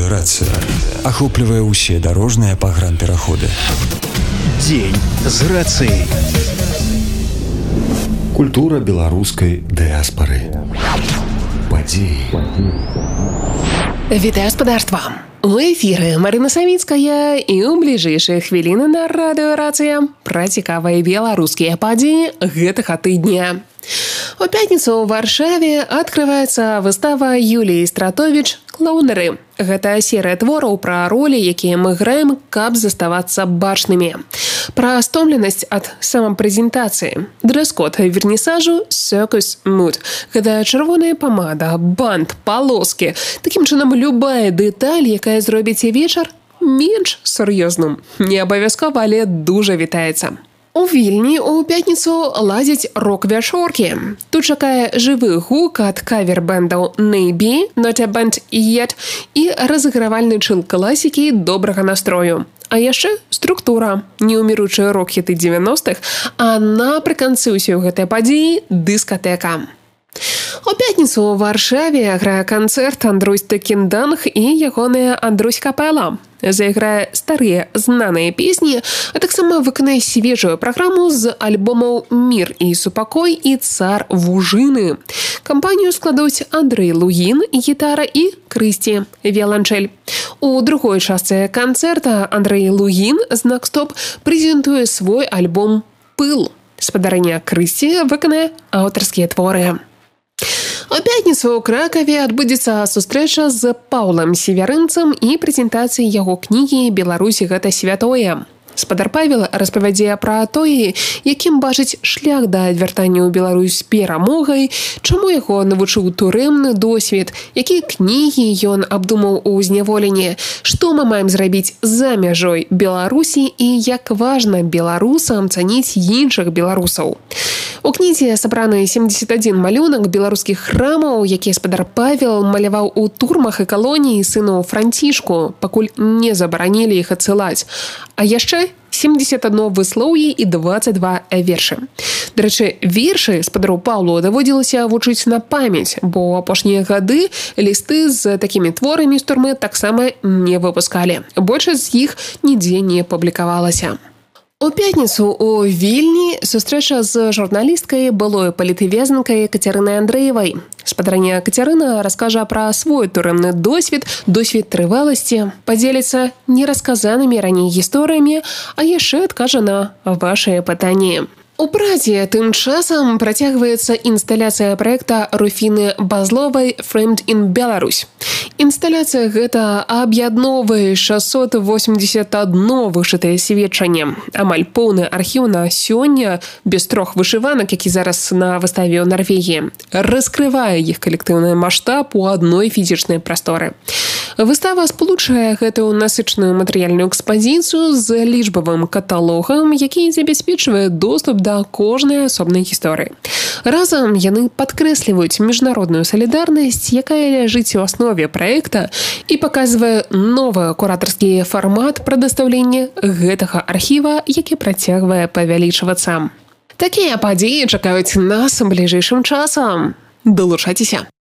Радыёрацыя ахоплівае ўсе дарожныя пагранпераходы. Дзень з рацыяй. Культура беларускай дыаспары. Падзеі. Вітаю спадарства! У эфіры Марына Савіцкая і ў бліжэйшыя хвіліны на радыёрацыя пра цікавыя беларускія падзеі гэтага тыдня. У пятніцу ў Варшаве адкрываецца выстава Юліі Стратовіч «Клоунеры». Гэта серыя твораў пра ролі, якія мы граем, каб заставацца бачнымі. Пра стомленасць ад самапрэзентацыі. Дрэс-код вернісажу «Circus Mood». Гэта чырвоная памада, бант, палоскі. Такім чынам, любая дэталь, якая зробіць вечар менш сур'ёзным. Не абавязкова, але дужа вітаецца. У Вільні ў пятніцу ладзяць рок-вячоркі. Тут чакае жывы гук ад кавер-бэндаў «Maybe», «Not a Band Yet» і разыгравальны чыл класікі добрага настрою. А яшчэ структура, неўміручыя рок-хіты 90-х, а напрыканцы ўсёй гэтай падзеі дыскатэка. У пятніцу ў Варшаве грае канцэрт Андрусь Текінданг і ягоная Андрусь Капэла. Зайграе старыя знаныя песні, а таксама выканае свежую праграму з альбомаў «Мір і супакой» і «Цар Вужыны». Кампанію складуць Андрэй Лугін, гітара, і Крысці, віяланчэль. У другой частцы канцэрта Андрэй Лугін знак-стоп прэзентуе свой альбом «Пыл». Спадарыня Крысці выканае аўтарскія творы. У пятніцу ў Кракаве адбудзецца сустрэча з Паўлам Северынцам і прэзентацыя яго кнігі «Беларусь – гэта святое». Спадар Павел распавядзе пра тое, якім бачыць шлях да вяртання ў Беларусь перамогай, чаму яго навучыў турэмны досвед, якія кнігі ён абдумаў у зняволенні, што мы маем зрабіць за мяжой Беларусі і як важна беларусам цаніць іншых беларусаў. У кнізе сабраны 71 малюнак беларускіх храмаў, якія спадар Павел маляваў у турмах і калоніі сыну Францішку, пакуль не забаранілі іх адсылаць. А яшчэ 71 выслоўі і 22 вершы. Дарэчы, вершы спадару Паўлу даводзілася вучыць на памяць, бо апошнія гады лісты з такімі творамі з турмы таксама не выпускалі. Большасць з іх нідзе не публікавалася. У пятніцу у Вільні сустрэча з журналісткай, былой палітвязненкай Кацярынай Андрэевай. Спадарыня Кацярына раскажа пра свой турэмны досвед трываласці, падзеліцца нерасказанымі раней гісторыямі, а яшчэ адкажа на вашыя пытанні. У Прадзе тым часам працягваецца інсталяцыя праекта Руфіны Базловай «Framed in Belarus». Інсталяцыя гэта аб'ядноўвае 681 вышытае сведчанне. Амаль поўны архіў на сёння, без 3 вышыванак, які зараз на выставе ў Нарвегіі, раскрывае іх калектыўны маштаб у адной фізічнай прасторы. Выстава спалучае гэтую насычаную матэрыяльную экспазіцыю з лічбавым каталогам, які забяспечвае доступ да кожнай асобнай гісторыі. Разам яны падкрэсліваюць міжнародную салідарнасць, якая ляжыць у аснове праекта і паказвае новы куратарскі фармат прадастаўлення гэтага архіва, які працягвае павялічвацца. Такія падзеі чакаюць нас бліжэйшым часам. Далучайцеся!